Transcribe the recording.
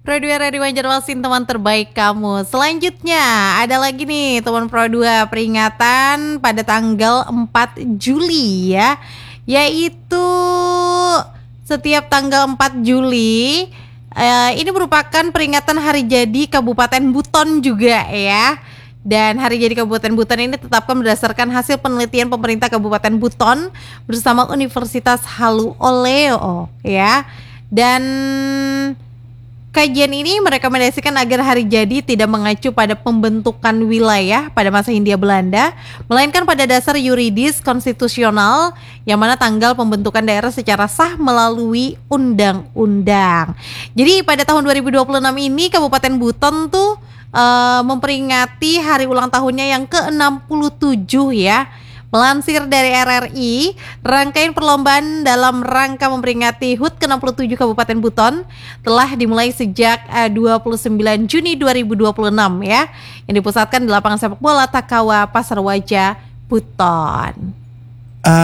Pro 2 Radio Banjarmasin, teman terbaik kamu. Selanjutnya ada lagi nih teman Pro 2, peringatan pada tanggal 4 Juli ya. Yaitu setiap tanggal 4 Juli ini merupakan peringatan hari jadi Kabupaten Buton juga ya. Dan hari jadi Kabupaten Buton ini ditetapkan berdasarkan hasil penelitian pemerintah Kabupaten Buton bersama Universitas Halu Oleo ya. Dan kajian ini merekomendasikan agar hari jadi tidak mengacu pada pembentukan wilayah pada masa Hindia Belanda, melainkan pada dasar yuridis konstitusional yang mana tanggal pembentukan daerah secara sah melalui undang-undang. Jadi pada tahun 2026 ini Kabupaten Buton tuh memperingati hari ulang tahunnya yang ke-67 ya. Melansir dari RRI, rangkaian perlombaan dalam rangka memperingati HUT ke-67 Kabupaten Buton telah dimulai sejak 29 Juni 2026 ya, yang dipusatkan di lapangan sepak bola Takawa Pasar Wajah, Buton.